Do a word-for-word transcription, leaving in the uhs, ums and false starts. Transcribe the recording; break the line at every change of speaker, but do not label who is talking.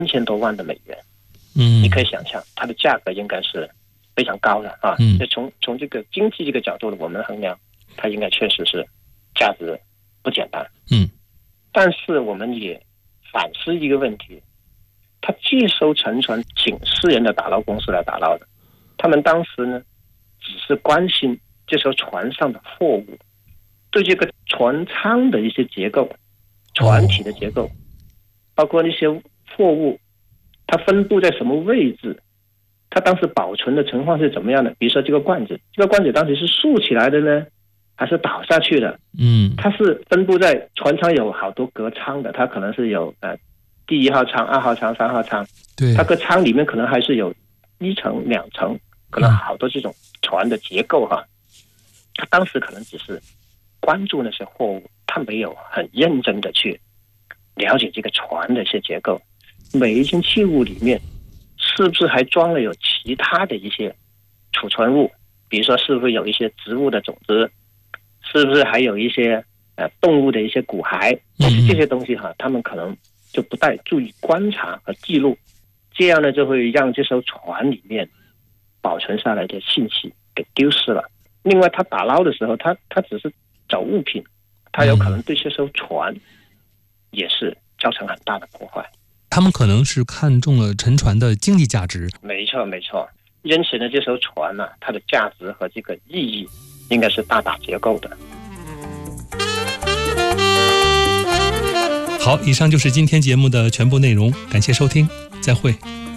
千多万的美元。
嗯，
你可以想象它的价格应该是非常高的啊。
嗯，
就从从这个经济这个角度我们衡量，它应该确实是价值不简单。
嗯，
但是我们也反思一个问题，他接收沉船请私人的打捞公司来打捞的，他们当时呢只是关心这艘船上的货物，对这个船舱的一些结构、船体的结构，哦、包括那些货物它分布在什么位置，它当时保存的情况是怎么样的。比如说这个罐子，这个罐子当时是竖起来的呢还是倒下去的。
嗯，
它是分布在船舱有好多隔舱的，它可能是有呃第一号舱、二号舱、三号舱，
对，
它个舱里面可能还是有一层、两层，可能好多这种船的结构哈。他当时可能只是关注那些货物，他没有很认真的去了解这个船的一些结构，每一件器物里面是不是还装了有其他的一些储存物，比如说是不是有一些植物的种子，是不是还有一些呃动物的一些骨骸，这些东西哈，他们可能就不太注意观察和记录，这样呢就会让这艘船里面保存下来的信息给丢失了。另外他打捞的时候，他他只是找物品，他有可能对这艘船也是造成很大的破坏。
他们可能是看中了沉船的经济价值。
没错没错，因此呢这艘船呢、啊，它的价值和这个意义应该是大打折扣的。
好，以上就是今天节目的全部内容，感谢收听，再会。